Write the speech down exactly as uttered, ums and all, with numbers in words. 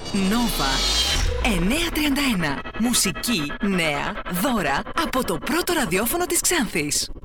Νόβα εννιακόσια τριάντα ένα. Μουσική, νέα, δώρα από το πρώτο ραδιόφωνο της Ξάνθης.